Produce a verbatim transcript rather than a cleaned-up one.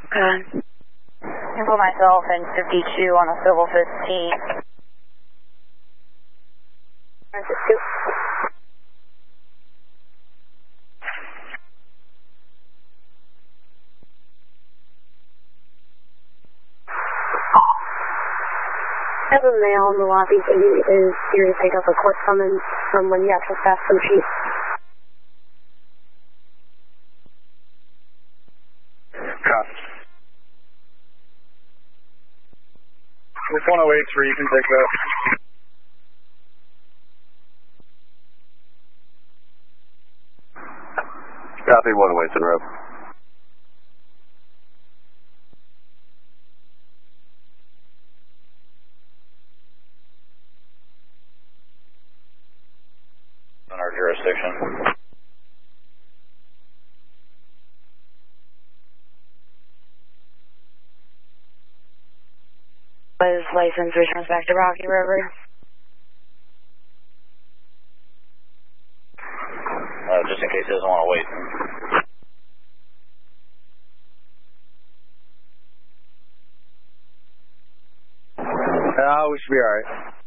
Good. I put myself in fifty-two on a civil fifteen. fifty-two. I have a male in the lobby who is here to pick up a quick summons from when you have to pass some chief. Copy. It's one oh eight three, you can take that. Copy, one oh eight in row. On our jurisdiction. His license returns back to Rocky River. Uh, just in case he doesn't want to wait. Uh, we should be alright.